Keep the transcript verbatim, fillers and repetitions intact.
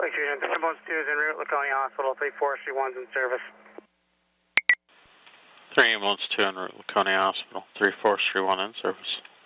Fusion, ambulance two is en route, Laconia Hospital, three forestry one's in service. three ambulance two en route, Laconia Hospital, three forestry one in service.